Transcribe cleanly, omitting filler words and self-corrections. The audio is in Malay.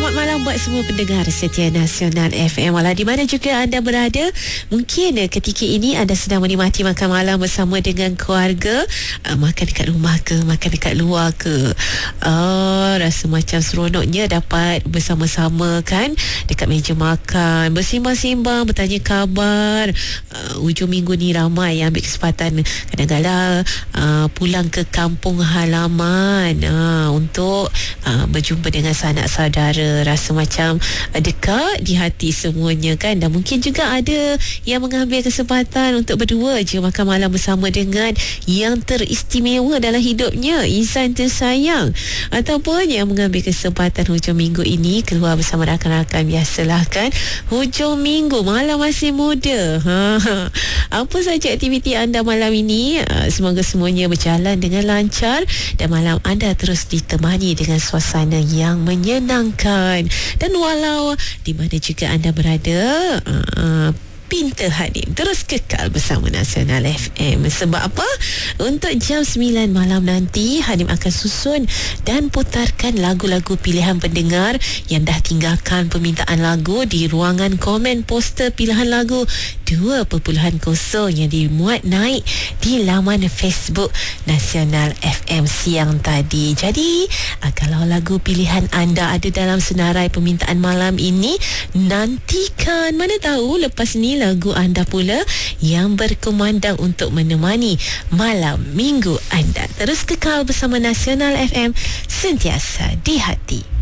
Selamat malam buat semua pendengar setia Nasional FM. Walau di mana juga anda berada, mungkin ketika ini anda sedang menikmati makan malam bersama dengan keluarga, makan dekat rumah ke, makan dekat luar ke. Rasa macam seronoknya dapat bersama-sama kan dekat meja makan, bersimbang-simbang, bertanya khabar. Hujung minggu ni ramai yang ambil kesempatan kadang-kadang pulang ke kampung halaman untuk berjumpa dengan sanak saudara. Rasa macam dekat di hati semuanya kan. Dan mungkin juga ada yang mengambil kesempatan untuk berdua je makan malam bersama dengan yang teristimewa dalam hidupnya, insan tersayang, ataupun yang mengambil kesempatan hujung minggu ini keluar bersama rakan-rakan. Biasalah kan, hujung minggu, malam masih muda. Apa saja aktiviti anda malam ini? Semoga semuanya berjalan dengan lancar dan malam anda terus ditemani dengan suasana yang menyenangkan. Dan walau di mana juga anda berada, pinta Hanim terus kekal bersama Nasional FM. Sebab apa? Untuk jam 9 malam nanti, Hanim akan susun dan putarkan lagu-lagu pilihan pendengar yang dah tinggalkan permintaan lagu di ruangan komen poster pilihan lagu 2.0 yang dimuat naik di laman Facebook Nasional FM siang tadi. Jadi, kalau lagu pilihan anda ada dalam senarai permintaan malam ini, nantikan, mana tahu lepas ni lagu anda pula yang berkumandang untuk menemani malam minggu anda. Terus kekal bersama Nasional FM, sentiasa di hati.